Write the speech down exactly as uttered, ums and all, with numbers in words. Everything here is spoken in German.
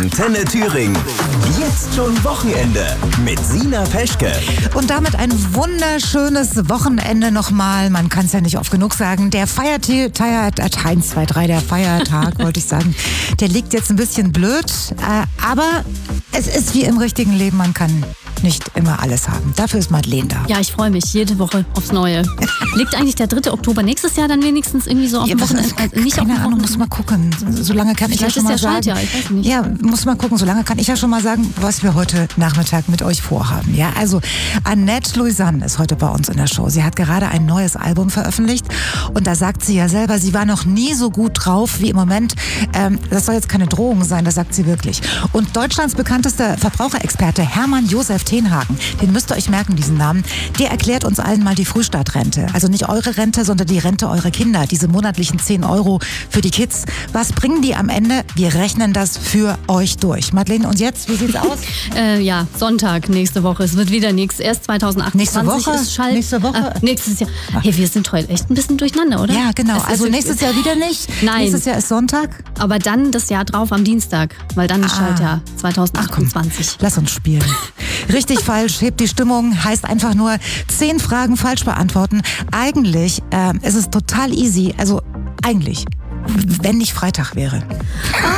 Antenne Thüringen. Jetzt schon Wochenende mit Sina Peschke. Und damit ein wunderschönes Wochenende nochmal. Man kann es ja nicht oft genug sagen. Der Feiertag, eins, zwei, drei, der Feiertag, wollte ich sagen, der liegt jetzt ein bisschen blöd. Aber es ist wie im richtigen Leben, man kann nicht immer alles haben. Dafür ist Madeleine da. Ja, ich freue mich jede Woche aufs Neue. Liegt eigentlich der dritte Oktober nächstes Jahr dann wenigstens irgendwie so auf dem Ja, Wochenende? ist, Also nicht keine auf dem Ahnung, Wochenende. muss mal gucken. So lange kann ich ja Vielleicht schon ist mal ja sagen. Schaltjahr, ich weiß nicht. Ja, muss mal gucken. So lange kann ich ja schon mal sagen, was wir heute Nachmittag mit euch vorhaben. Ja, also Annette Louisanne ist heute bei uns in der Show. Sie hat gerade ein neues Album veröffentlicht und da sagt sie ja selber, sie war noch nie so gut drauf wie im Moment. Ähm, das soll jetzt keine Drohung sein, das sagt sie wirklich. Und Deutschlands bekanntester Verbraucherexperte Hermann Josef Tenhagen, den müsst ihr euch merken, diesen Namen, der erklärt uns allen mal die Frühstartrente. Also nicht eure Rente, sondern die Rente eurer Kinder. Diese monatlichen zehn Euro für die Kids. Was bringen die am Ende? Wir rechnen das für euch durch. Madeleine, und jetzt, wie sieht's aus? Äh, ja, Sonntag nächste Woche. Es wird wieder nichts. Erst zwanzig achtundzwanzig Nächste Woche? ist Schalt. Nächste Woche? Ah, nächstes Jahr. Hey, wir sind heute echt ein bisschen durcheinander, oder? Ja, genau. Es ist Also wirklich- nächstes Jahr wieder nicht. Nein. Nächstes Jahr ist Sonntag. Aber dann das Jahr drauf am Dienstag, weil dann ist Ah. Schaltjahr zwanzig achtundzwanzig. Lass uns spielen. Richtig, falsch, hebt die Stimmung, heißt einfach nur zehn Fragen falsch beantworten. Eigentlich ähm, ist es total easy, also eigentlich, wenn nicht Freitag wäre.